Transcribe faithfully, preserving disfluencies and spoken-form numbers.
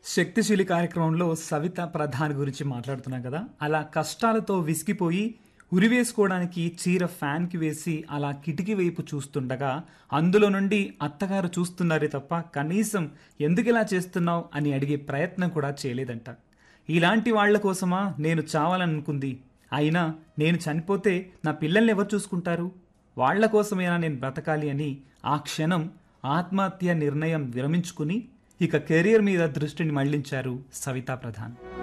శక్తిశీలి కార్యక్రమంలో సవిత ప్రధాన్ గురించి మాట్లాడుతున్నాం కదా. అలా కష్టాలతో విసిగిపోయి ఉరివేసుకోవడానికి చీర ఫ్యాన్కి వేసి అలా కిటికీ వైపు చూస్తుండగా అందులో నుండి అత్తగారు చూస్తున్నారే తప్ప కనీసం ఎందుకు ఇలా చేస్తున్నావు అని అడిగే ప్రయత్నం కూడా చేయలేదంట. ఇలాంటి వాళ్ల కోసమా నేను చావాలనుకుంది, అయినా నేను చనిపోతే నా పిల్లల్ని ఎవరు చూసుకుంటారు, వాళ్ల కోసమేనా నేను బ్రతకాలి అని ఆ క్షణం ఆత్మహత్య నిర్ణయం విరమించుకుని ఇక కెరీర్ మీద దృష్టిని మళ్లించారు సవితా ప్రధాన్.